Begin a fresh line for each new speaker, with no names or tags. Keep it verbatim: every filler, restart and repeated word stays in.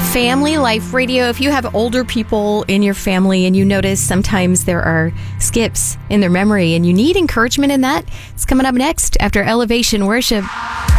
Family Life Radio. If you have older people in your family and you notice sometimes there are skips in their memory and you need encouragement in that, it's coming up next after Elevation Worship.